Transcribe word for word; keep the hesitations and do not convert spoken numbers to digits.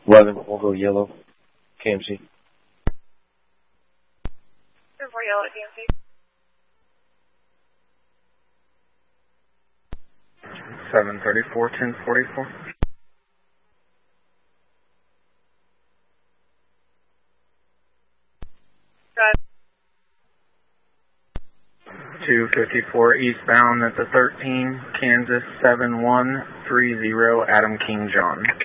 eleven, we'll go yellow, K M C. four yellow, K M C. seven thirty-four, ten forty-four. Got it. two fifty-four eastbound at the thirteen, Kansas seven one three zero, Adam King John.